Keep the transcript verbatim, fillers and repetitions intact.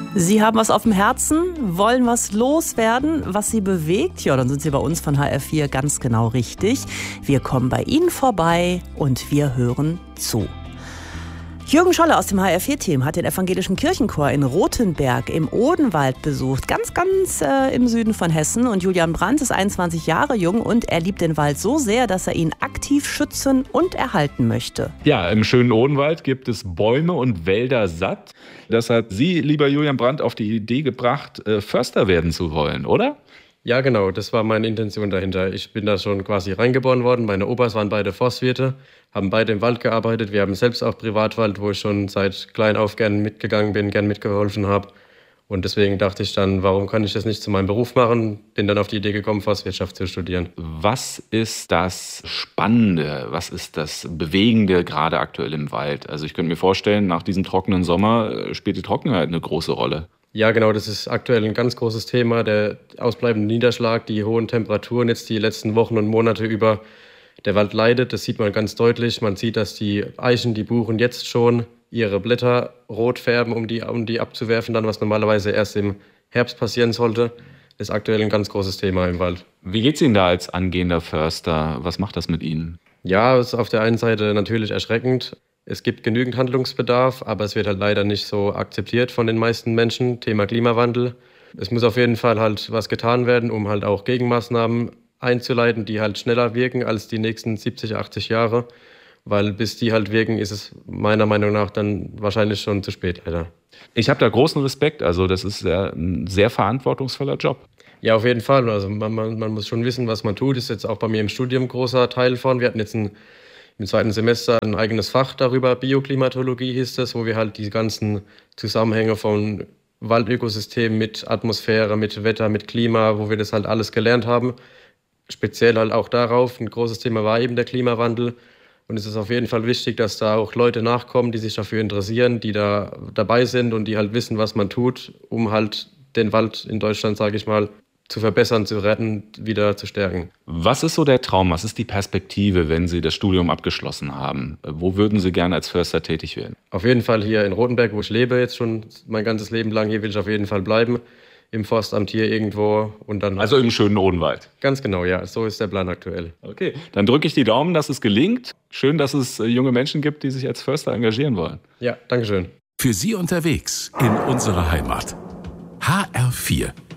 Sie haben was auf dem Herzen, wollen was loswerden, was Sie bewegt? Ja, dann sind Sie bei uns von H R vier ganz genau richtig. Wir kommen bei Ihnen vorbei und wir hören zu. Jürgen Scholle aus dem H R vier Team hat den evangelischen Kirchenchor in Rothenberg im Odenwald besucht, ganz, ganz äh, im Süden von Hessen. Und Julian Brandt ist einundzwanzig Jahre jung und er liebt den Wald so sehr, dass er ihn aktiv schützen und erhalten möchte. Ja, im schönen Odenwald gibt es Bäume und Wälder satt. Das hat Sie, lieber Julian Brandt, auf die Idee gebracht, äh, Förster werden zu wollen, oder? Ja, genau, das war meine Intention dahinter. Ich bin da schon quasi reingeboren worden. Meine Opas waren beide Forstwirte, haben beide im Wald gearbeitet. Wir haben selbst auch Privatwald, wo ich schon seit klein auf gern mitgegangen bin, gern mitgeholfen habe. Und deswegen dachte ich dann, warum kann ich das nicht zu meinem Beruf machen? Bin dann auf die Idee gekommen, Forstwirtschaft zu studieren. Was ist das Spannende, was ist das Bewegende gerade aktuell im Wald? Also ich könnte mir vorstellen, nach diesem trockenen Sommer spielt die Trockenheit eine große Rolle. Ja, genau, das ist aktuell ein ganz großes Thema. Der ausbleibende Niederschlag, die hohen Temperaturen jetzt die letzten Wochen und Monate über. Der Wald leidet, das sieht man ganz deutlich. Man sieht, dass die Eichen, die Buchen jetzt schon ihre Blätter rot färben, um die, um die abzuwerfen, dann was normalerweise erst im Herbst passieren sollte. Das ist aktuell ein ganz großes Thema im Wald. Wie geht's Ihnen da als angehender Förster? Was macht das mit Ihnen? Ja, es ist auf der einen Seite natürlich erschreckend. Es gibt genügend Handlungsbedarf, aber es wird halt leider nicht so akzeptiert von den meisten Menschen. Thema Klimawandel. Es muss auf jeden Fall halt was getan werden, um halt auch Gegenmaßnahmen einzuleiten, die halt schneller wirken als die nächsten siebzig, achtzig Jahre. Weil bis die halt wirken, ist es meiner Meinung nach dann wahrscheinlich schon zu spät, leider. Ich habe da großen Respekt. Also das ist ein sehr verantwortungsvoller Job. Ja, auf jeden Fall. Also man, man, man muss schon wissen, was man tut. Das ist jetzt auch bei mir im Studium ein großer Teil von. Wir hatten jetzt ein Im zweiten Semester ein eigenes Fach darüber, Bioklimatologie hieß das, wo wir halt die ganzen Zusammenhänge von Waldökosystemen mit Atmosphäre, mit Wetter, mit Klima, wo wir das halt alles gelernt haben. Speziell halt auch darauf. Ein großes Thema war eben der Klimawandel. Und es ist auf jeden Fall wichtig, dass da auch Leute nachkommen, die sich dafür interessieren, die da dabei sind und die halt wissen, was man tut, um halt den Wald in Deutschland, sage ich mal, zu verbessern, zu retten, wieder zu stärken. Was ist so der Traum? Was ist die Perspektive, wenn Sie das Studium abgeschlossen haben? Wo würden Sie gerne als Förster tätig werden? Auf jeden Fall hier in Rothenberg, wo ich lebe, jetzt schon mein ganzes Leben lang. Hier will ich auf jeden Fall bleiben. Im Forstamt hier irgendwo. Und dann also im schönen Odenwald? Ganz genau, ja. So ist der Plan aktuell. Okay, dann drücke ich die Daumen, dass es gelingt. Schön, dass es junge Menschen gibt, die sich als Förster engagieren wollen. Ja, danke schön. Für Sie unterwegs in unserer Heimat. H R vier